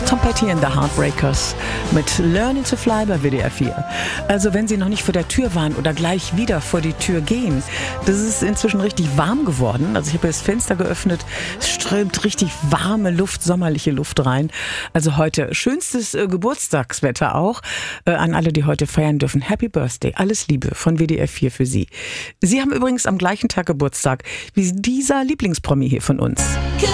Tom Petty and the Heartbreakers mit Learning to Fly bei WDR 4. Also wenn Sie noch nicht vor der Tür waren oder gleich wieder vor die Tür gehen, das ist inzwischen richtig warm geworden. Also ich habe das Fenster geöffnet, es strömt richtig warme Luft, sommerliche Luft rein. Also heute schönstes Geburtstagswetter auch. An alle, die heute feiern dürfen. Happy Birthday, alles Liebe von WDR 4 für Sie. Sie haben übrigens am gleichen Tag Geburtstag wie dieser Lieblingspromi hier von uns.